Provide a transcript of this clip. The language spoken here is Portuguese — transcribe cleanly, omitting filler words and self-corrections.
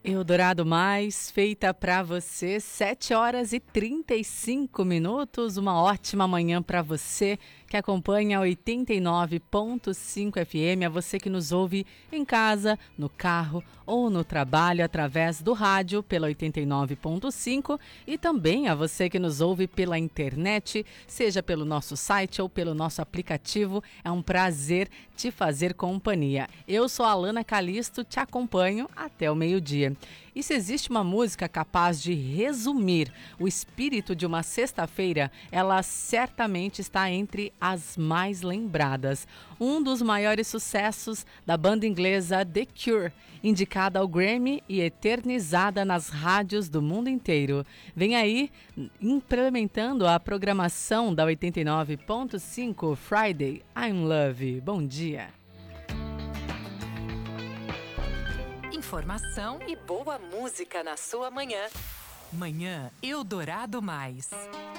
Eldorado Mais, feita para você, 7h35. Uma ótima manhã para você que acompanha a 89.5 FM, a você que nos ouve em casa, no carro ou no trabalho através do rádio pela 89.5 e também a você que nos ouve pela internet, seja pelo nosso site ou pelo nosso aplicativo. É um prazer te fazer companhia. Eu sou a Alana Calisto, te acompanho até o meio-dia. E se existe uma música capaz de resumir o espírito de uma sexta-feira, ela certamente está entre as mais lembradas. Um dos maiores sucessos da banda inglesa The Cure, indicada ao Grammy e eternizada nas rádios do mundo inteiro. Vem aí, implementando a programação da 89.5 Friday, I'm Love. Bom dia. Informação e boa música na sua manhã. Manhã Eldorado Mais.